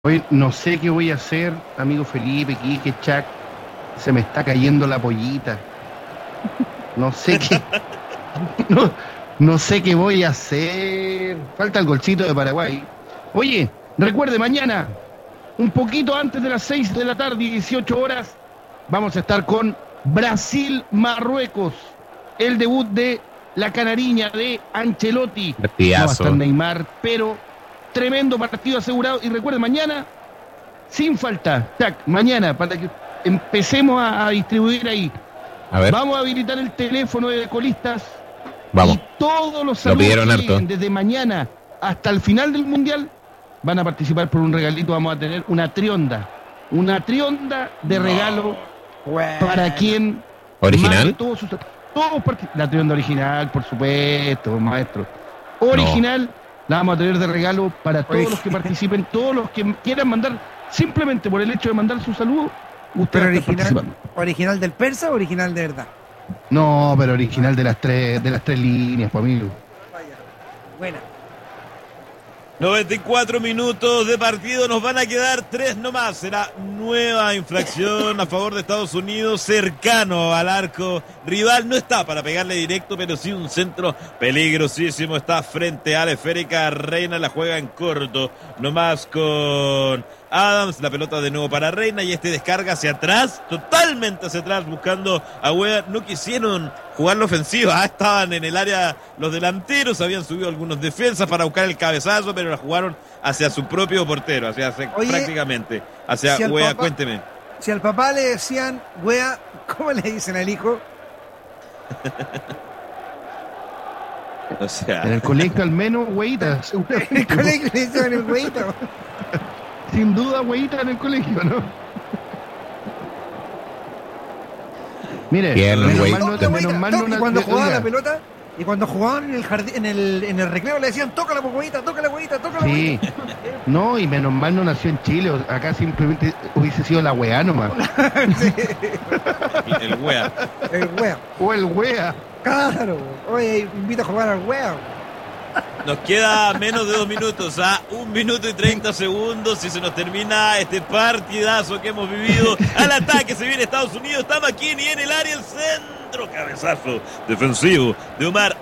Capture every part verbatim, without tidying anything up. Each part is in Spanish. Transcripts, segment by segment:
Hoy no sé qué voy a hacer, amigo Felipe, Quique, Chac. Se me está cayendo la pollita. No sé qué. No, no sé qué voy a hacer. Falta el golcito de Paraguay. Oye, recuerde, mañana, un poquito antes de las seis de la tarde, dieciocho horas, vamos a estar con Brasil-Marruecos. El debut de la canariña de Ancelotti. Partidazo. No va a estar Neymar, pero tremendo partido asegurado. Y recuerde, mañana, sin falta, tac, mañana, para que empecemos a, a distribuir ahí. A ver. Vamos a habilitar el teléfono de colistas. Vamos. Y todos los Lo pidieron saludos que harto. lleguen desde mañana hasta el final del Mundial van a participar por un regalito. Vamos a tener una trionda. Una trionda de No. regalo Bueno. para quien... ¿Original? mande Todos sus, todos parti- la trionda original, por supuesto, maestro. Original, la vamos a tener de regalo para todos Original. los que participen, todos los que quieran mandar, simplemente por el hecho de mandar su saludo, usted Pero va a estar original, participando. original del persa o original de verdad. No, pero original de las tres, de las tres líneas, pues, amigo. Vaya. Buena. noventa y cuatro minutos de partido, nos van a quedar tres nomás. Será nueva infracción a favor de Estados Unidos, cercano al arco rival. No está para pegarle directo, pero sí un centro peligrosísimo. Está frente a la esférica. Reina la juega en corto, nomás con Adams. La pelota de nuevo para Reina y este descarga hacia atrás, totalmente hacia atrás, buscando a Wea. No quisieron jugar la ofensiva, ah, estaban en el área los delanteros, habían subido algunos defensas para buscar el cabezazo, pero la jugaron hacia su propio portero, hacia, hacia Oye, prácticamente hacia si al Wea. papá- Cuénteme. Si al papá le decían, wea, ¿cómo le dicen al hijo? O sea, En el colegio al menos, güeyita, En el seguramente. colegio le decían el weito. Sin duda, güeyita en el colegio, ¿no? Mire, Tierno, menos güey. mal no, Toca, menos weita, mal no toca. Y na- cuando jugaban oiga, la pelota, y cuando jugaban en el jardín, en el, en el recreo le decían, toca la huevita, toca la huevita, toca la Sí, huevita. no, y menos mal no nació en Chile, o- acá simplemente hubiese sido la weá nomás. el Wea. El wea. O el wea. Claro. Oye, invito a jugar al wea. Nos queda menos de dos minutos, a un minuto y treinta segundos y se nos termina este partidazo que hemos vivido. Al ataque se viene Estados Unidos, está McKinney en el área, el centro, cabezazo defensivo de Omar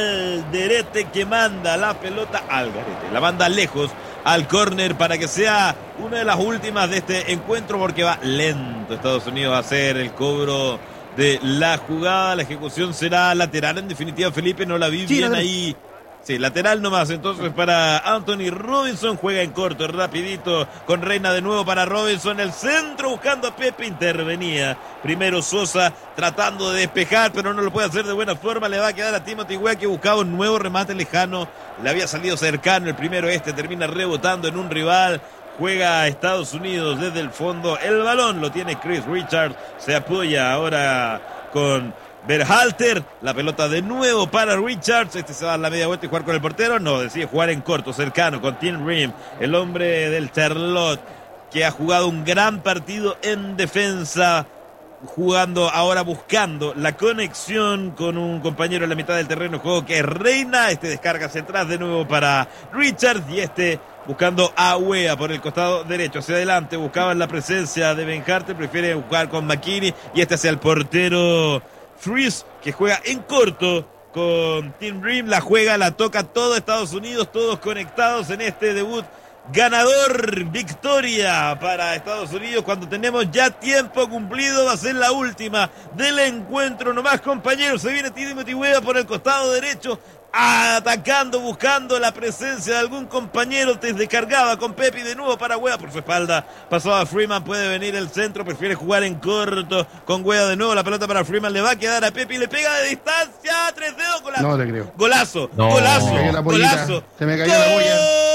Alderete que manda la pelota al garete, la manda lejos al córner para que sea una de las últimas de este encuentro porque va lento Estados Unidos a hacer el cobro de la jugada. La ejecución será lateral, en definitiva. Felipe, no la vi Sí, bien lateral. ahí. Sí, lateral nomás, entonces para Anthony Robinson, juega en corto, rapidito, con Reina de nuevo para Robinson, el centro buscando a Pepe, intervenía primero Sosa tratando de despejar, pero no lo puede hacer de buena forma, le va a quedar a Timothy Weah que buscaba un nuevo remate lejano, le había salido cercano el primero, este termina rebotando en un rival. Juega a Estados Unidos desde el fondo, el balón lo tiene Chris Richards, se apoya ahora con Berhalter, la pelota de nuevo para Richards, este se va a dar la media vuelta y jugar con el portero, no, decide jugar en corto, cercano, con Tim Ream, el hombre del Charlotte, que ha jugado un gran partido en defensa, jugando ahora buscando la conexión con un compañero en la mitad del terreno de juego que es Reina, este descarga hacia atrás de nuevo para Richards y este buscando a Wea por el costado derecho, hacia adelante, buscaban la presencia de Benjarte, prefiere jugar con McKinney y este hacia el portero Fries, que juega en corto con Tim Ream, la juega, la toca todo Estados Unidos, todos conectados en este debut ganador, victoria para Estados Unidos cuando tenemos ya tiempo cumplido, va a ser la última del encuentro nomás, compañeros, se viene Timothy Weah por el costado derecho, atacando, buscando la presencia de algún compañero, te descargaba con Pepe de nuevo para Weah por su espalda, pasaba Freeman, puede venir el centro, prefiere jugar en corto con Weah de nuevo, la pelota para Freeman, le va a quedar a Pepe y le pega de distancia, tres dedos, golazo, No te creo. golazo, No. golazo, Se me cayó la pollita, golazo, se me cayó la polla.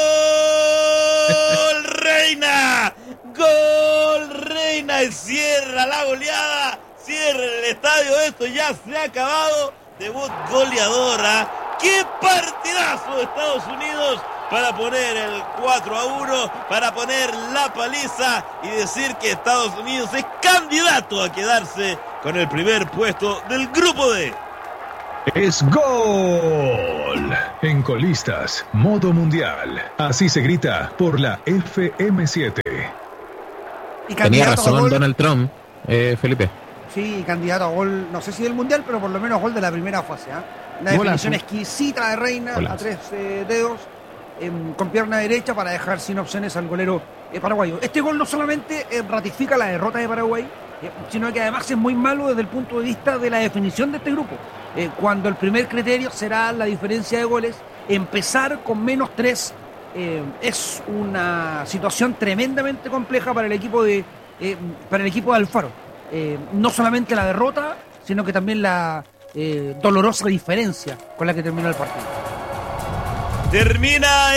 ¡Gol Reina! ¡Gol Reina! Y cierra la goleada, cierra el estadio, esto ya se ha acabado, debut goleadora. ¡Qué partidazo de Estados Unidos! Para poner el cuatro a uno, para poner la paliza y decir que Estados Unidos es candidato a quedarse con el primer puesto del grupo D. Es gol. En Colistas, modo mundial. Así se grita por la F M siete. Y Tenía candidato a razón gol, Donald Trump, eh, Felipe. sí, candidato a gol, no sé si del mundial, pero por lo menos gol de la primera fase. ¿eh? Una Golazo. definición exquisita de Reina Golazo. a tres eh, dedos, eh, con pierna derecha para dejar sin opciones al golero eh, paraguayo. Este gol no solamente eh, ratifica la derrota de Paraguay, eh, sino que además es muy malo desde el punto de vista de la definición de este grupo. Eh, cuando el primer criterio será la diferencia de goles, empezar con menos tres eh, es una situación tremendamente compleja para el equipo de eh, para el equipo de Alfaro. Eh, no solamente la derrota, sino que también la eh, dolorosa diferencia con la que terminó el partido. Termina